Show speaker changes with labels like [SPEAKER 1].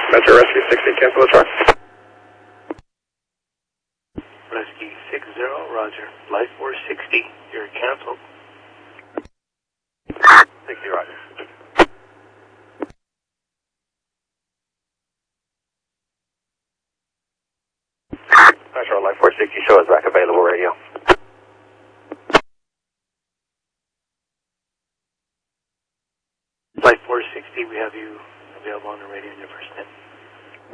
[SPEAKER 1] Metro Rescue 60, cancel the truck.
[SPEAKER 2] Rescue 60, roger. Life 460, you're canceled. 60, roger. Metro Life 460, show us back available radio. Life 460, we have you available on the radio in your first 10.